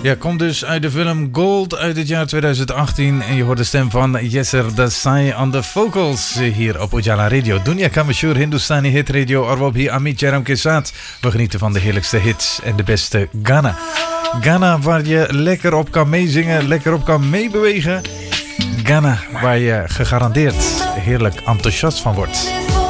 Ja, komt dus uit de film Gold uit het jaar 2018. En je hoort de stem van Yasser Desai aan de vocals hier op Ujala Radio. Dunia ka mashhoor Hindustani hit radio और वो भी Amit Jairam ke साथ. We genieten van de heerlijkste hits en de beste Ghana. Ghana waar je lekker op kan meezingen, lekker op kan meebewegen. Ghana waar je gegarandeerd heerlijk enthousiast van wordt.